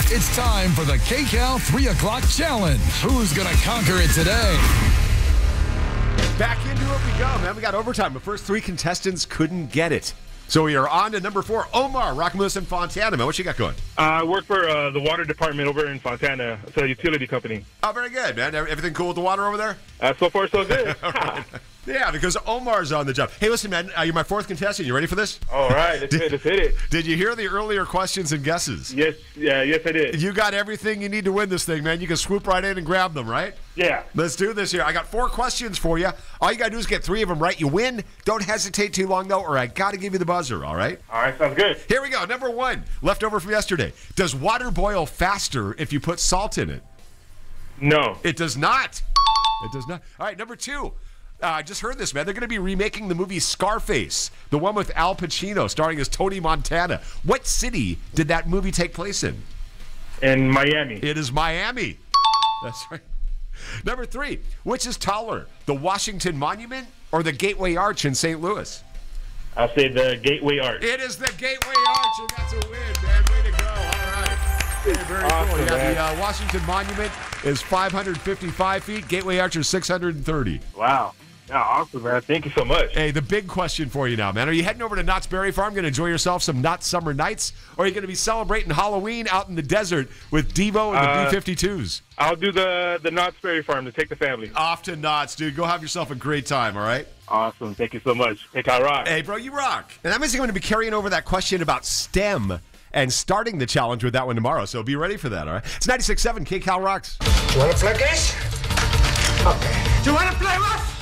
It's time for the KCAL 3 o'clock challenge. Who's going to conquer it today? Back into it we go, man. We got overtime. The first 3 contestants couldn't get it. So we are on to number 4, Omar, Rockamillis in Fontana. Man, what you got going? I work for the water department over in Fontana. It's a utility company. Oh, very good, man. Everything cool with the water over there? So far, so good. Yeah, because Omar's on the job. Hey, listen, man, you're my 4th contestant. You ready for this? All right, let's hit it. Did you hear the earlier questions and guesses? Yes, I did. You got everything you need to win this thing, man. You can swoop right in and grab them, right? Yeah. Let's do this here. I got 4 questions for you. All you got to do is get 3 of them right. You win. Don't hesitate too long, though, or I got to give you the buzzer, all right? All right, sounds good. Here we go. Number 1, leftover from yesterday. Does water boil faster if you put salt in it? No. It does not. It does not. All right, number 2. I just heard this, man. They're going to be remaking the movie Scarface, the one with Al Pacino starring as Tony Montana. What city did that movie take place in? In Miami. It is Miami. That's right. Number 3, which is taller, the Washington Monument or the Gateway Arch in St. Louis? I'll say the Gateway Arch. It is the Gateway Arch, and that's a win, man. Way to go. All right. Yeah, very Awesome, cool. man. Yeah, the Washington Monument is 555 feet. Gateway Arch is 630. Wow. Yeah, awesome, man. Thank you so much. Hey, the big question for you now, man. Are you heading over to Knott's Berry Farm, going to enjoy yourself some Knott's Summer Nights? Or are you going to be celebrating Halloween out in the desert with Devo and the B-52s? I'll do the Knott's Berry Farm to take the family. Off to Knott's, dude. Go have yourself a great time, all right? Awesome. Thank you so much. Hey, Kyle Rock. Hey, bro, you rock. And I'm just going to be carrying over that question about STEM and starting the challenge with that one tomorrow. So be ready for that, all right? It's 96.7 KCAL Rocks. Do you want to play games? Okay. Do you want to play what?